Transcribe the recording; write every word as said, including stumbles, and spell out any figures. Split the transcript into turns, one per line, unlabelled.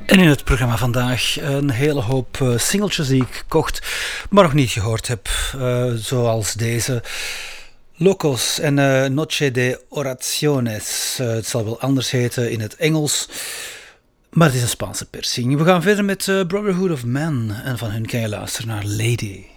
En in het programma vandaag een hele hoop uh, singeltjes die ik kocht, maar nog niet gehoord heb. Uh, zoals deze. Locos en uh, Noche de Oraciones. Uh, het zal wel anders heten in het Engels. Maar het is een Spaanse persing. We gaan verder met uh, Brotherhood of Man. En van hun kan je luisteren naar Lady.